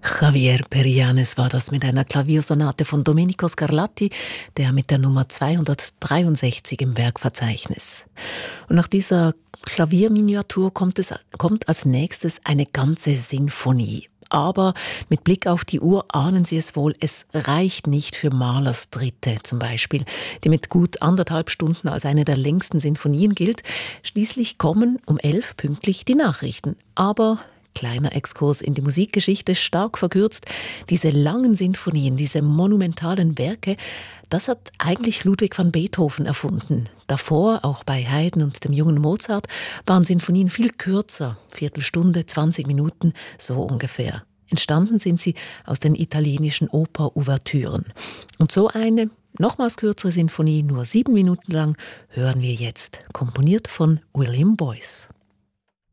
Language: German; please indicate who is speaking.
Speaker 1: Javier Perianes war das mit einer Klaviersonate von Domenico Scarlatti, der mit der Nummer 263 im Werkverzeichnis. Und nach dieser Klavierminiatur kommt als nächstes eine ganze Sinfonie. Aber mit Blick auf die Uhr ahnen Sie es wohl, es reicht nicht für Mahlers Dritte zum Beispiel, die mit gut 1,5 Stunden als eine der längsten Sinfonien gilt. Schließlich kommen um 11 pünktlich die Nachrichten. Aber kleiner Exkurs in die Musikgeschichte, stark verkürzt. Diese langen Sinfonien, diese monumentalen Werke, das hat eigentlich Ludwig van Beethoven erfunden. Davor, auch bei Haydn und dem jungen Mozart, waren Sinfonien viel kürzer, Viertelstunde, 20 Minuten, so ungefähr. Entstanden sind sie aus den italienischen Oper-Ouvertüren. Und so eine, nochmals kürzere Sinfonie, nur 7 Minuten lang, hören wir jetzt, komponiert von William Boyce.